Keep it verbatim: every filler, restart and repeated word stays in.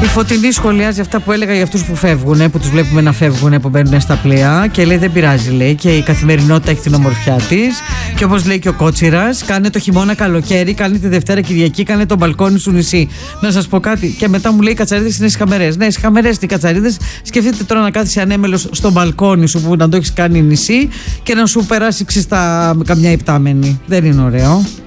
Η Φωτεινή σχολιάζει αυτά που έλεγα για αυτούς που φεύγουν, που τους βλέπουμε να φεύγουν, που μπαίνουν στα πλοία, και λέει δεν πειράζει, λέει, και η καθημερινότητα έχει την ομορφιά της. Και όπως λέει και ο Κότσιρας, κάνε το χειμώνα καλοκαίρι, κάνε τη Δευτέρα Κυριακή, κάνε το μπαλκόνι σου νησί. Να σας πω κάτι, και μετά μου λέει οι κατσαρίδες είναι σχαμερές. Ναι, σχαμερές οι κατσαρίδες. Σκεφτείτε τώρα να κάθεσαι ανέμελος στο μπαλκόνι σου που να το έχεις κάνει νησί και να σου περάσει ξύστα καμιά υπτάμενη. Δεν είναι ωραίο.